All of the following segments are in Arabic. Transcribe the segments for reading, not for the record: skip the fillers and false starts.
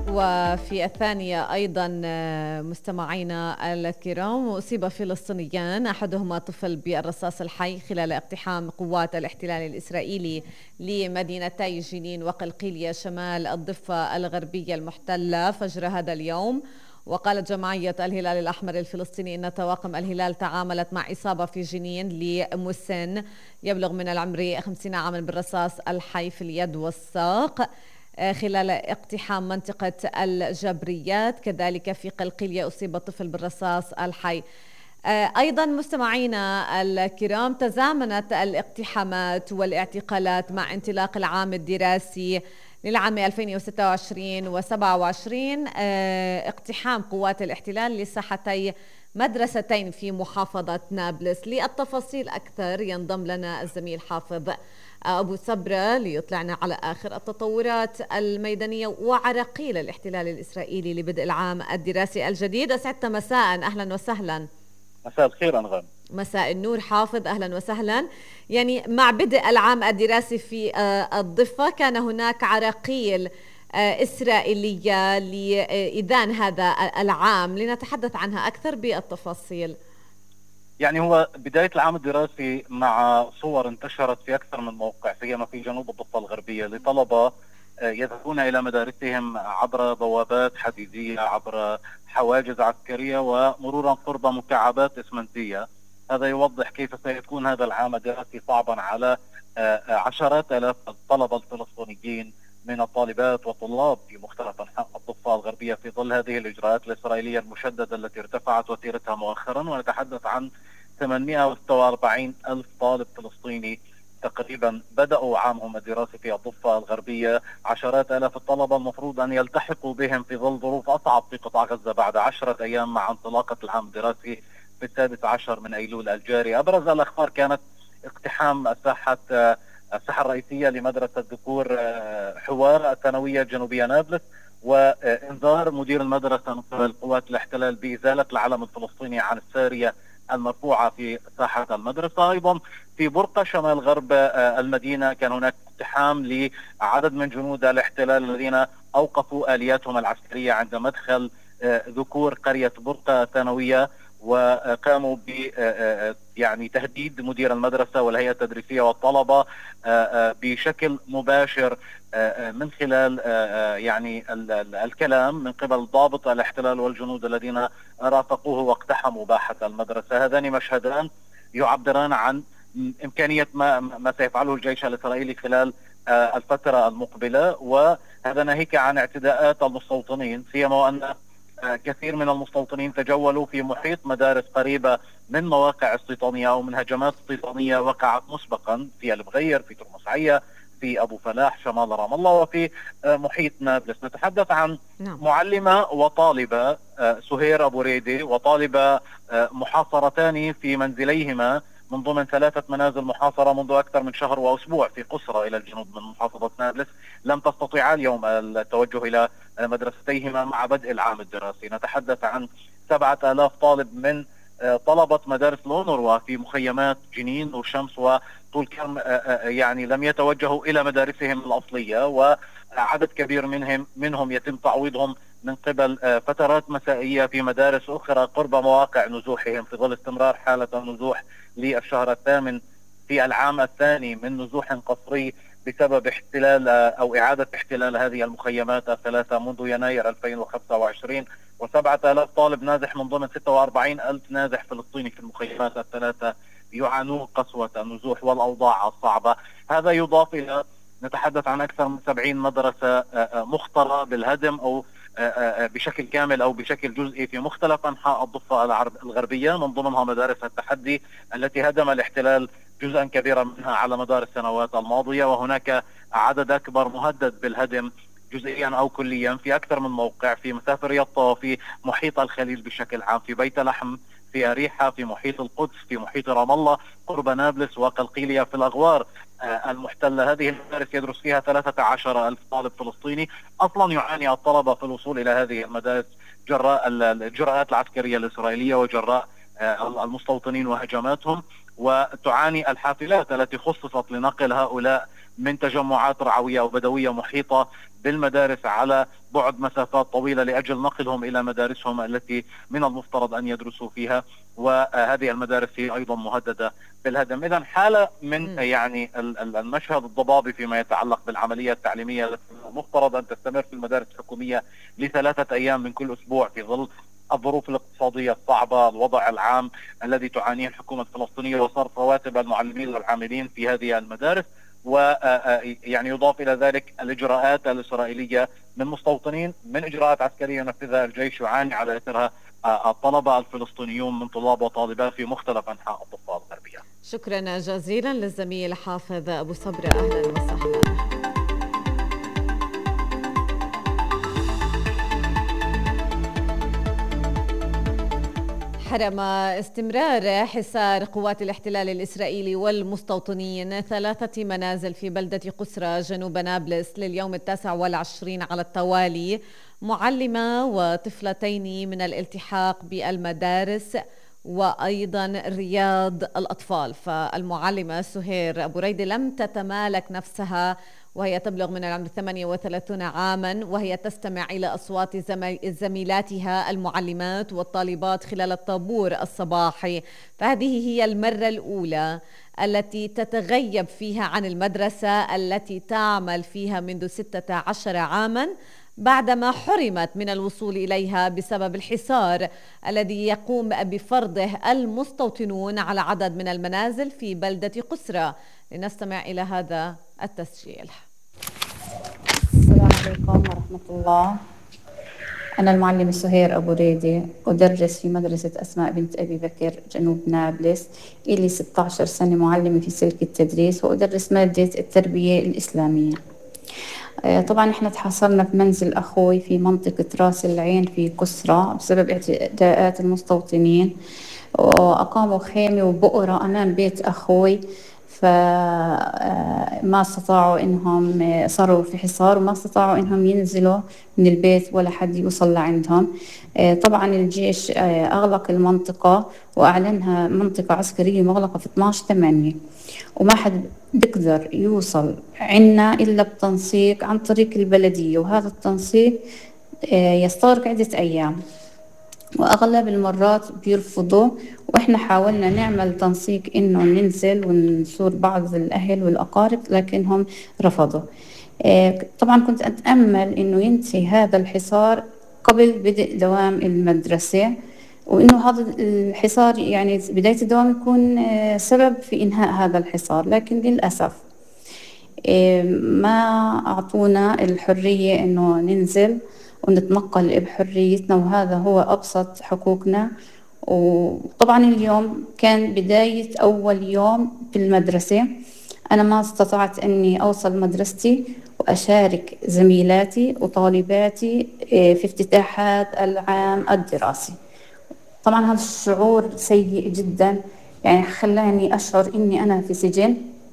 وفي الثانية أيضا مستمعينا الكرام، أصيب فلسطينيان أحدهما طفل بالرصاص الحي خلال اقتحام قوات الاحتلال الإسرائيلي لمدينتي جنين وقلقيلية شمال الضفة الغربية المحتلة فجر هذا اليوم. وقالت جمعية الهلال الأحمر الفلسطيني أن طواقم الهلال تعاملت مع إصابة في جنين لمسن يبلغ من العمر 50 عاما بالرصاص الحي في اليد والساق خلال اقتحام منطقة الجبريات. كذلك في قلقيلية أصيب طفل بالرصاص الحي. أيضا مستمعينا الكرام، تزامنت الاقتحامات والاعتقالات مع انطلاق العام الدراسي للعام 2026 و27. اقتحام قوات الاحتلال لساحتي مدرستين في محافظة نابلس. للتفاصيل أكثر ينضم لنا الزميل حافظ أبو صبرة ليطلعنا على آخر التطورات الميدانية وعراقيل الاحتلال الإسرائيلي لبدء العام الدراسي الجديد. أسعدت مساء، أهلا وسهلا. مساء الخير أنغام. مساء النور حافظ، أهلا وسهلا. يعني مع بدء العام الدراسي في الضفة كان هناك عراقيل إسرائيلية لإذان هذا العام، لنتحدث عنها أكثر بالتفاصيل. يعني هو بداية العام الدراسي مع صور انتشرت في أكثر من موقع سيما في جنوب الضفة الغربية لطلبة يذهبون إلى مدارسهم عبر بوابات حديدية، عبر حواجز عسكرية، ومرورا قرب مكعبات إسمنتية. هذا يوضح كيف سيكون هذا العام الدراسي صعبا على عشرات آلاف الطلبة الفلسطينيين من الطالبات والطلاب في مختلف أنحاء الضفة الغربية في ظل هذه الإجراءات الإسرائيلية المشددة التي ارتفعت وتيرتها مؤخرا. ونتحدث عن 846 ألف طالب فلسطيني تقريبا بدأوا عامهم الدراسي في الضفة الغربية. عشرات آلاف الطلبة المفروض أن يلتحقوا بهم في ظل ظروف أصعب في قطاع غزة بعد 10 أيام مع انطلاقة العام الدراسي في 16 من أيلول الجاري. أبرز الأخبار كانت اقتحام الساحة الرئيسية لمدرسة ذكور حوار الثانوية الجنوبية نابلس، وإنذار مدير المدرسة من قبل قوات الاحتلال بإزالة العلم الفلسطيني عن السارية المرفوعة في ساحة المدرسة. أيضا في برقة شمال غرب المدينة كان هناك اقتحام لعدد من جنود الاحتلال الذين أوقفوا آلياتهم العسكرية عند مدخل ذكور قرية برقة الثانوية، وقاموا ب يعني تهديد مدير المدرسة والهيئة التدريسية والطلبة بشكل مباشر من خلال يعني الكلام من قبل ضابط الاحتلال والجنود الذين رافقوه واقتحموا باحة المدرسة. هذان مشهدان يعبران عن إمكانية ما سيفعله الجيش الإسرائيلي خلال الفترة المقبلة، وهذا ناهيك عن اعتداءات المستوطنين، سيما وأن كثير من المستوطنين تجولوا في محيط مدارس قريبة من مواقع استيطانية أو من هجمات استيطانية وقعت مسبقا في المغير، في ترمس عية، في أبو فلاح شمال رام الله، وفي محيط نابلس. نتحدث عن معلمة وطالبة سهير أبو ريدي وطالبة محاصرتان في منزليهما من ضمن 3 منازل محاصرة منذ أكثر من شهر وأسبوع في قسرة إلى الجنوب من محافظة نابلس. لم تستطيعا اليوم التوجه إلى مدرستيهما مع بدء العام الدراسي. نتحدث عن 7000 طالب من طلبة مدارس الأونروا في مخيمات جنين والشمس وطول كرم يعني لم يتوجهوا إلى مدارسهم الأصلية، وعدد كبير منهم يتم تعويضهم من قبل فترات مسائية في مدارس أخرى قرب مواقع نزوحهم في ظل استمرار حالة النزوح للشهر الثامن في العام الثاني من نزوح قسري بسبب احتلال أو إعادة احتلال هذه المخيمات الثلاثة منذ يناير 2025. و7000 طالب نازح من ضمن 46,000 نازح فلسطيني في المخيمات الثلاثة يعانون قسوة النزوح والأوضاع الصعبة. هذا يضاف إلى نتحدث عن أكثر من 70 مدرسة مخترة بالهدم أو بشكل كامل أو بشكل جزئي في مختلف أنحاء الضفة الغربية، من ضمنها مدارس التحدي التي هدم الاحتلال جزءا كبيرا منها على مدار السنوات الماضية، وهناك عدد أكبر مهدد بالهدم جزئيا أو كليا في أكثر من موقع، في مسافر يطا وفي محيط الخليل بشكل عام، في بيت لحم، في أريحة، في محيط القدس، في محيط رام الله قرب نابلس، وقلقيلية في الأغوار المحتلة. هذه المدارس يدرس فيها 13,000 طالب فلسطيني. أصلا يعاني الطلبة في الوصول إلى هذه المدارس جراء الإجراءات العسكرية الإسرائيلية وجراء المستوطنين وهجماتهم، وتعاني الحافلات التي خصصت لنقل هؤلاء من تجمعات رعوية أو بدوية محيطة بالمدارس على بعد مسافات طويلة لأجل نقلهم إلى مدارسهم التي من المفترض أن يدرسوا فيها، وهذه المدارس هي أيضا مهددة بالهدم. إذا حالة من يعني المشهد الضبابي فيما يتعلق بالعملية التعليمية التي المفترض أن تستمر في المدارس الحكومية ل3 أيام من كل أسبوع في ظل الظروف الاقتصادية الصعبة، الوضع العام الذي تعانيه الحكومة الفلسطينية، وصرف رواتب المعلمين والعاملين في هذه المدارس. ويعني يضاف إلى ذلك الإجراءات الإسرائيلية من مستوطنين، من إجراءات عسكرية ينفذها الجيش يعاني على إثرها الطلبة الفلسطينيون من طلاب وطالبات في مختلف أنحاء الضفة الغربية. شكرا جزيلا للزميل حافظ أبو صبرة، أهلا وسهلا. حرم استمرار حصار قوات الاحتلال الإسرائيلي والمستوطنين 3 منازل في بلدة قسرى جنوب نابلس لليوم 29 على التوالي معلمة وطفلتين من الالتحاق بالمدارس وأيضا رياض الأطفال. فالمعلمة سهير أبو ريدة لم تتمالك نفسها وهي تبلغ من العمر 38 عاما، وهي تستمع إلى أصوات زميلاتها المعلمات والطالبات خلال الطابور الصباحي. فهذه هي المرة الأولى التي تتغيب فيها عن المدرسة التي تعمل فيها منذ 16 عاما بعدما حرمت من الوصول إليها بسبب الحصار الذي يقوم بفرضه المستوطنون على عدد من المنازل في بلدة قسرى. لنستمع إلى هذا التسجيل. السلام عليكم ورحمة الله. أنا المعلمة سهير أبو ريدة، أدرس في مدرسة أسماء بنت أبي بكر جنوب نابلس. إلي 16 سنة معلمة في سلك التدريس، وأدرس مادة التربية الإسلامية. طبعا احنا تحاصرنا في منزل أخوي في منطقة راس العين في قسرى بسبب اعتداءات المستوطنين، وأقاموا خيمة وبؤرة أمام بيت أخوي، فما استطاعوا انهم صاروا في حصار وما استطاعوا انهم ينزلوا من البيت ولا حد يوصل لعندهم. طبعا الجيش اغلق المنطقة واعلنها منطقة عسكرية مغلقة في 12/8، وما حد بيقدر يوصل عنا الا بتنسيق عن طريق البلدية، وهذا التنسيق يستغرق عدة ايام، واغلب المرات بيرفضوا. واحنا حاولنا نعمل تنسيق انه ننزل ونزور بعض الاهل والاقارب لكنهم رفضوا. طبعا كنت اتامل انه ينتهي هذا الحصار قبل بدء دوام المدرسة، وانه هذا الحصار يعني بداية الدوام يكون سبب في انهاء هذا الحصار، لكن للاسف ما اعطونا الحرية انه ننزل ونتنقل بحريتنا، وهذا هو أبسط حقوقنا. وطبعا اليوم كان بداية أول يوم في المدرسة، أنا ما استطعت أني أوصل مدرستي وأشارك زميلاتي وطالباتي في افتتاحات العام الدراسي. طبعا هذا الشعور سيء جدا، يعني خلاني أشعر أني أنا في سجن.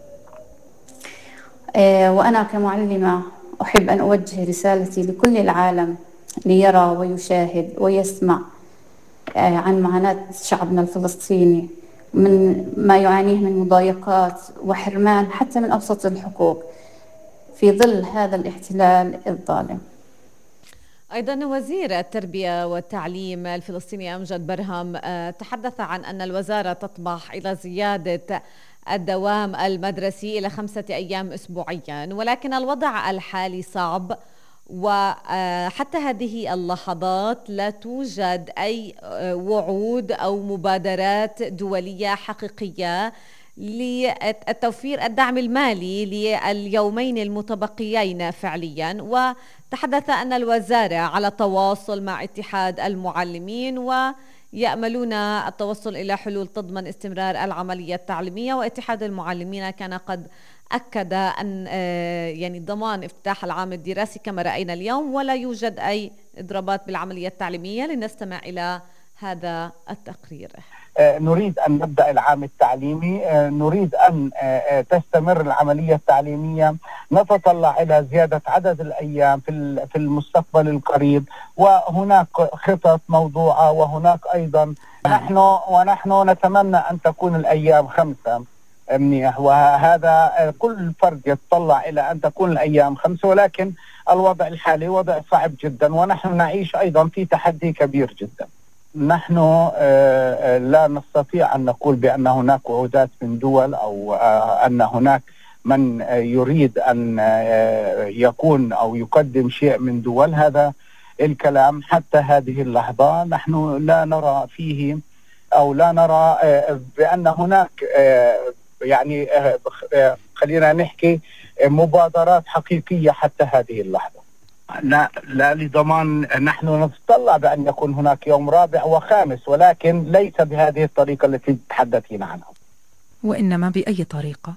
وأنا كمعلمة أحب أن أوجه رسالتي لكل العالم ليرى ويشاهد ويسمع عن معاناة شعبنا الفلسطيني من ما يعانيه من مضايقات وحرمان حتى من أبسط الحقوق في ظل هذا الاحتلال الظالم. أيضا وزير التربية والتعليم الفلسطيني أمجد برهم تحدث عن أن الوزارة تطمح إلى زيادة الدوام المدرسي إلى 5 أيام أسبوعيا، ولكن الوضع الحالي صعب، وحتى هذه اللحظات لا توجد أي وعود أو مبادرات دولية حقيقية للتوفير الدعم المالي لليومين المتبقيين فعليا. وتحدث أن الوزارة على تواصل مع اتحاد المعلمين ويأملون التوصل إلى حلول تضمن استمرار العملية التعليمية. واتحاد المعلمين كان قد أكد أن يعني ضمان افتتاح العام الدراسي كما رأينا اليوم، ولا يوجد أي إضرابات بالعملية التعليمية. لنستمع إلى هذا التقرير. نريد أن نبدأ العام التعليمي، نريد أن تستمر العملية التعليمية، نتطلع إلى زيادة عدد الأيام في المستقبل القريب، وهناك خطط موضوعة، وهناك أيضا ونحن نتمنى أن تكون الأيام 5 منيح، وهذا كل فرد يتطلع إلى أن تكون الأيام 5، ولكن الوضع الحالي وضع صعب جدا، ونحن نعيش أيضا في تحدي كبير جدا. نحن لا نستطيع أن نقول بأن هناك وعودات من دول أو أن هناك من يريد أن يكون أو يقدم شيء من دول. هذا الكلام حتى هذه اللحظة نحن لا نرى فيه أو لا نرى بأن هناك يعني خلينا نحكي مبادرات حقيقية حتى هذه اللحظة. لا لضمان، نحن نتطلع بأن يكون هناك يوم رابع وخامس، ولكن ليس بهذه الطريقة التي تحدثين عنها. وإنما بأي طريقة؟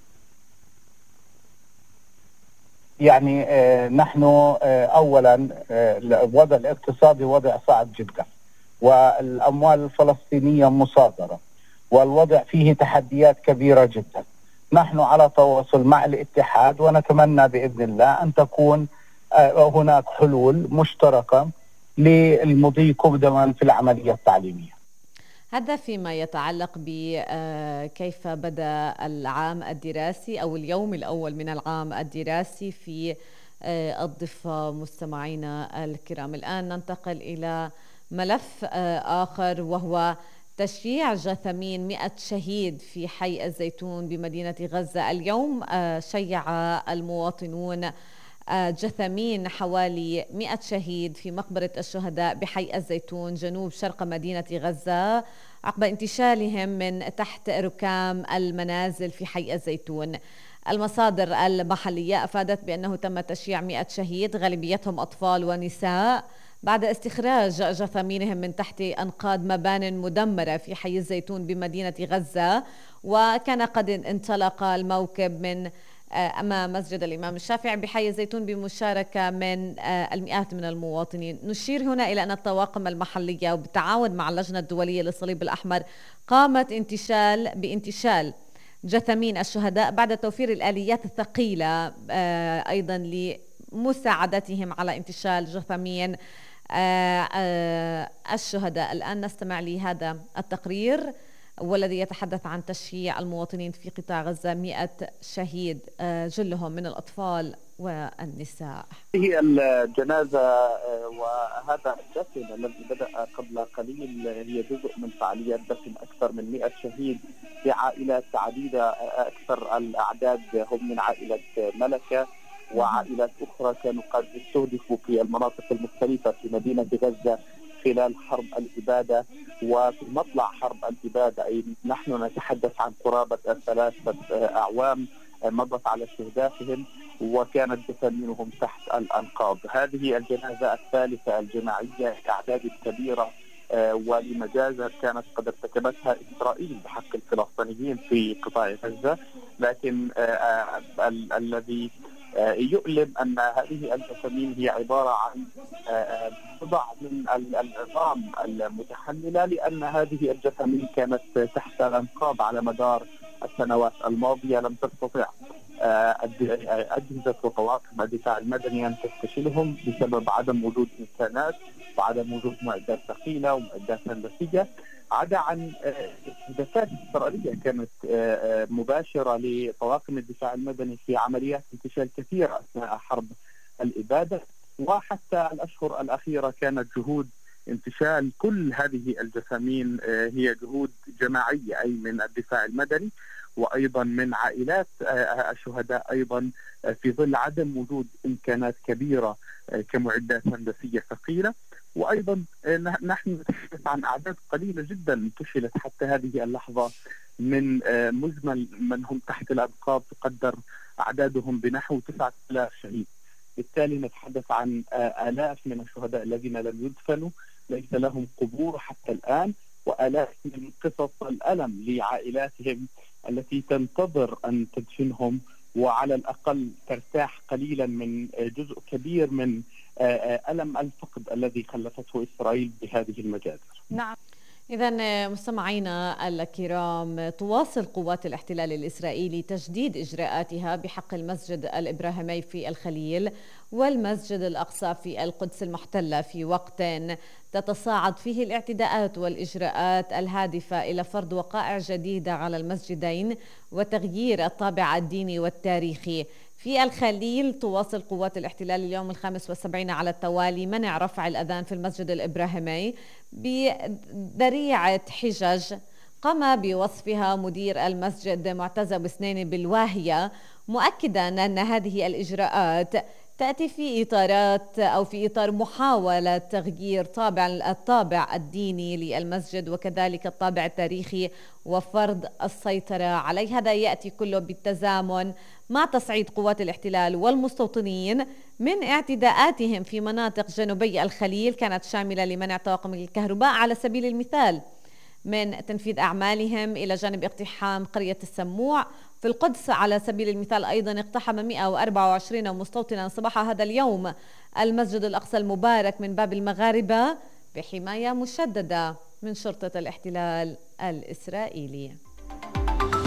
يعني نحن أولا الوضع الاقتصادي وضع صعب جدا، والأموال الفلسطينية مصادرة، والوضع فيه تحديات كبيرة جدا. نحن على تواصل مع الاتحاد، ونتمنى بإذن الله أن تكون هناك حلول مشتركة للمضي قدما في العملية التعليمية. هذا فيما يتعلق بكيف بدأ العام الدراسي أو اليوم الأول من العام الدراسي في الضفة. مستمعينا الكرام، الآن ننتقل إلى ملف آخر، وهو تشييع جثمين 100 شهيد في حي الزيتون بمدينة غزة. اليوم شيع المواطنون جثمين حوالي 100 شهيد في مقبرة الشهداء بحي الزيتون جنوب شرق مدينة غزة عقب انتشالهم من تحت ركام المنازل في حي الزيتون. المصادر المحلية أفادت بأنه تم تشييع 100 شهيد غالبيتهم أطفال ونساء بعد استخراج جثامينهم من تحت أنقاض مبان مدمرة في حي الزيتون بمدينة غزة. وكان قد انطلق الموكب من أمام مسجد الإمام الشافعي بحي الزيتون بمشاركة من المئات من المواطنين. نشير هنا إلى أن الطواقم المحلية وبالتعاون مع اللجنة الدولية للصليب الأحمر قامت بانتشال جثمين الشهداء بعد توفير الآليات الثقيلة أيضا لمساعدتهم على انتشال جثمين الشهداء. الآن نستمع لهذا التقرير والذي يتحدث عن تشييع المواطنين في قطاع غزة 100 شهيد جلهم من الأطفال والنساء. هي الجنازة وهذا الدفن الذي بدأ قبل قليل هي جزء من فعاليات دفن أكثر من 100 شهيد في عائلات عديدة. أكثر الأعداد هم من عائلة ملكة وعائلات أخرى كانوا قد استهدفوا في المناطق المختلفة في مدينة غزة خلال حرب الإبادة. وفي مطلع حرب الإبادة أي نحن نتحدث عن قرابة 3 أعوام مضت على استهدافهم وكانت جثامينهم تحت الأنقاض. هذه الجنازة الثالثة الجماعية كأعداد كبيرة ولمجازر كانت قد ارتكبتها إسرائيل بحق الفلسطينيين في قطاع غزة، لكن الذي يؤلم أن هذه الجثامين هي عبارة عن قطع من العظام المتحملة، لأن هذه الجثامين كانت تحت الأنقاض على مدار السنوات الماضية. لم تستطع أجهزة وطواقم الدفاع المدني أن تستشيلهم بسبب عدم وجود إمكانات وعدم وجود معدات ثقيلة ومعدات هندسية، عدا عن استهدافات إسرائيلية كانت مباشرة لطواقم الدفاع المدني في عمليات انتشال كثيرة أثناء حرب الإبادة. وحتى الأشهر الأخيرة كانت جهود انتشال كل هذه الجثامين هي جهود جماعية، أي من الدفاع المدني وأيضا من عائلات الشهداء، أيضا في ظل عدم وجود إمكانات كبيرة كمعدات هندسية ثقيلة. وأيضا نحن نتحدث عن أعداد قليلة جدا انتشلت حتى هذه اللحظة من مجمل من هم تحت الأنقاض تقدر أعدادهم بنحو 9000 شهيد. بالتالي نتحدث عن آلاف من الشهداء الذين لم يدفنوا، ليس لهم قبور حتى الآن، وآلاف من قصص الألم لعائلاتهم التي تنتظر أن تدفنهم وعلى الأقل ترتاح قليلا من جزء كبير من ألم الفقد الذي خلفته إسرائيل بهذه المجازر. نعم. إذن مستمعينا الكرام، تواصل قوات الاحتلال الإسرائيلي تجديد إجراءاتها بحق المسجد الإبراهيمي في الخليل والمسجد الأقصى في القدس المحتلة في وقت تتصاعد فيه الاعتداءات والإجراءات الهادفة إلى فرض وقائع جديدة على المسجدين وتغيير الطابع الديني والتاريخي. في الخليل تواصل قوات الاحتلال اليوم ال75 على التوالي منع رفع الأذان في المسجد الإبراهيمي بذريعة حجج قام بوصفها مدير المسجد معتز بسنيني بالواهية، مؤكدا أن هذه الإجراءات تأتي في إطارات أو في إطار محاولة تغيير الطابع الديني للمسجد وكذلك الطابع التاريخي وفرض السيطرة عليه. هذا يأتي كله بالتزامن مع تصعيد قوات الاحتلال والمستوطنين من اعتداءاتهم في مناطق جنوبي الخليل كانت شاملة لمنع طواقم الكهرباء على سبيل المثال من تنفيذ أعمالهم، إلى جانب اقتحام قرية السموع. في القدس على سبيل المثال أيضا اقتحم 124 مستوطنا صباح هذا اليوم المسجد الأقصى المبارك من باب المغاربة بحماية مشددة من شرطة الاحتلال الإسرائيلي.